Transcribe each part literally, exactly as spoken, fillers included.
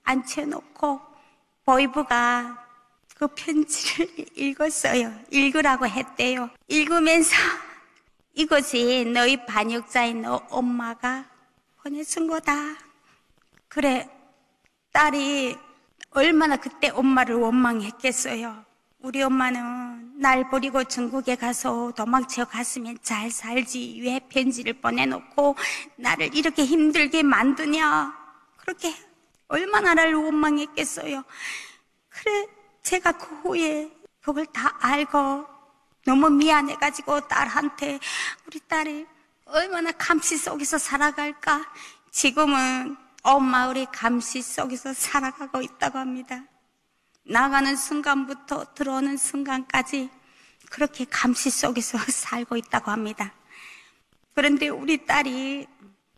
앉혀놓고 보이부가 그 편지를 읽었어요. 읽으라고 했대요. 읽으면서 이것이 너희 반역자인 너 엄마가 보내준 거다. 그래, 딸이 얼마나 그때 엄마를 원망했겠어요. 우리 엄마는 날 버리고 중국에 가서 도망쳐 갔으면 잘 살지, 왜 편지를 보내놓고 나를 이렇게 힘들게 만드냐, 그렇게 얼마나 나를 원망했겠어요. 그래, 제가 그 후에 그걸 다 알고 너무 미안해가지고 딸한테 우리 딸이 얼마나 감시 속에서 살아갈까. 지금은 엄마 우리 감시 속에서 살아가고 있다고 합니다. 나가는 순간부터 들어오는 순간까지 그렇게 감시 속에서 살고 있다고 합니다. 그런데 우리 딸이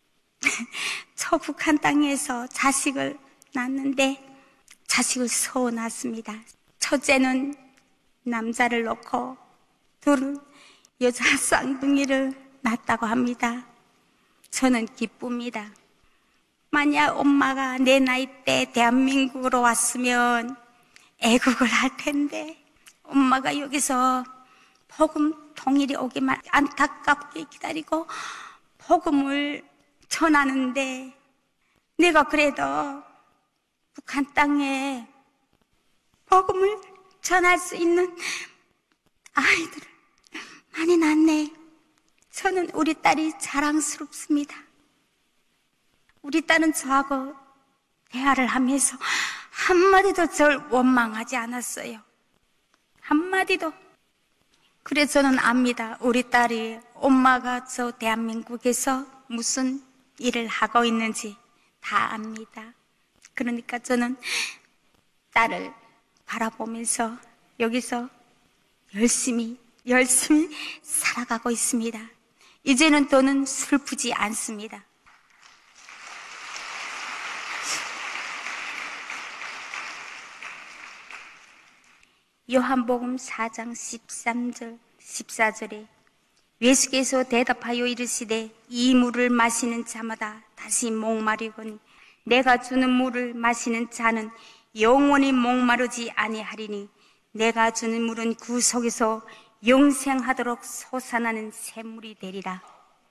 초북한 땅에서 자식을 낳았는데 자식을 서워 낳았습니다. 첫째는 남자를 놓고 둘은 여자 쌍둥이를 낳았다고 합니다. 저는 기쁩니다. 만약 엄마가 내 나이 때 대한민국으로 왔으면 애국을 할 텐데 엄마가 여기서 복음 통일이 오기만 안타깝게 기다리고 복음을 전하는데 내가 그래도 북한 땅에 복음을 전할 수 있는 아이들을 많이 낳네. 저는 우리 딸이 자랑스럽습니다. 우리 딸은 저하고 대화를 하면서 한마디도 절 원망하지 않았어요. 한마디도. 그래서 저는 압니다. 우리 딸이 엄마가 저 대한민국에서 무슨 일을 하고 있는지 다 압니다. 그러니까 저는 딸을 바라보면서 여기서 열심히 열심히 살아가고 있습니다. 이제는 더는 슬프지 않습니다. 요한복음 사 장 십삼 절 십사 절에 예수께서 대답하여 이르시되 이 물을 마시는 자마다 다시 목마르거니 내가 주는 물을 마시는 자는 영원히 목마르지 아니하리니 내가 주는 물은 그 속에서 영생하도록 솟아나는 샘물이 되리라.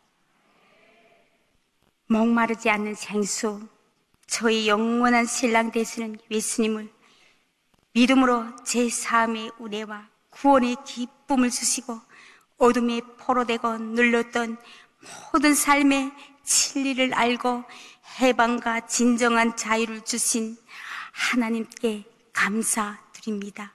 목마르지 않는 생수, 저희 영원한 신랑 되시는 예수님을 믿음으로 제 삶의 은혜와 구원의 기쁨을 주시고 어둠에 포로되고 눌렸던 모든 삶의 진리를 알고 해방과 진정한 자유를 주신 하나님께 감사드립니다.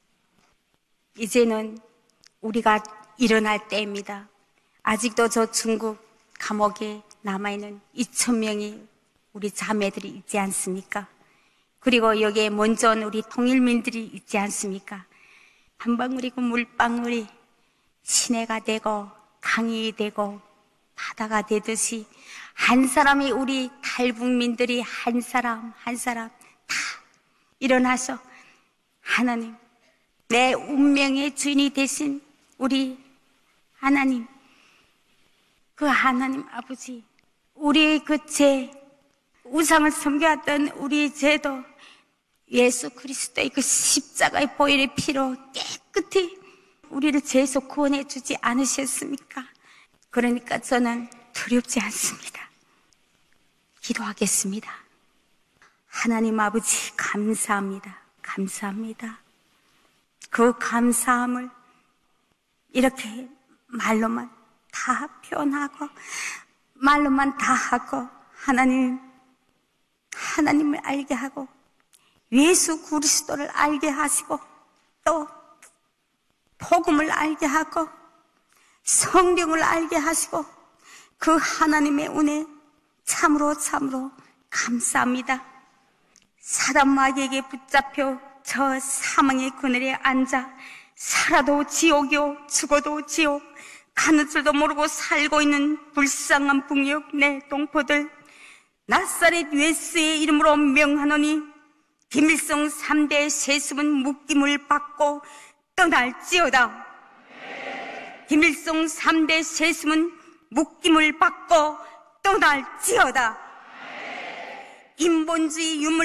이제는 우리가 일어날 때입니다. 아직도 저 중국 감옥에 남아있는 이천 명의 우리 자매들이 있지 않습니까? 그리고 여기에 먼저 온 우리 통일민들이 있지 않습니까? 한 방울이고 물방울이 시내가 되고 강이 되고 바다가 되듯이 한 사람이 우리 탈북민들이 한 사람 한 사람 다 일어나서 하나님, 내 운명의 주인이 되신 우리 하나님, 그 하나님 아버지, 우리 그 죄, 우상을 섬겨왔던 우리 죄도 예수 그리스도의 그 십자가의 보혈의 피로 깨끗이 우리를 죄에서 구원해 주지 않으셨습니까? 그러니까 저는 두렵지 않습니다. 기도하겠습니다. 하나님 아버지 감사합니다. 감사합니다. 그 감사함을 이렇게 말로만 다 표현하고 말로만 다 하고 하나님, 하나님을 알게 하고 예수 그리스도를 알게 하시고 또 복음을 알게 하고 성령을 알게 하시고 그 하나님의 은혜 참으로 참으로 감사합니다. 사단 마귀에게 붙잡혀 저 사망의 그늘에 앉아 살아도 지옥이요 죽어도 지옥 가는 줄도 모르고 살고 있는 불쌍한 북녘 내 동포들, 나사렛 예수의 이름으로 명하노니 김일성 삼 대 세습은 묶임을 받고 떠날지어다. 김일성 삼 대 세습은 묶임을 받고 떠날지어다. 인본주의 유물